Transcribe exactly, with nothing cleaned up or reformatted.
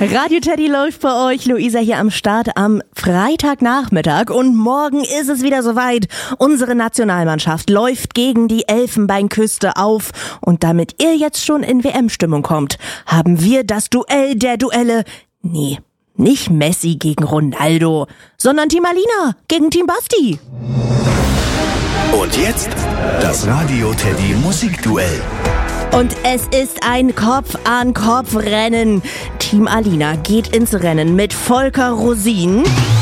Radio Teddy läuft bei euch. Luisa hier am Start am Freitagnachmittag und morgen ist es wieder soweit. Unsere Nationalmannschaft läuft gegen die Elfenbeinküste auf und damit ihr jetzt schon in W M-Stimmung kommt, haben wir das Duell der Duelle. Nee, nicht Messi gegen Ronaldo, sondern Team Alina gegen Team Basti. Und jetzt das Radio Teddy Musikduell. Und es ist ein Kopf-an-Kopf-Rennen. Team Alina geht ins Rennen mit Volker Rosin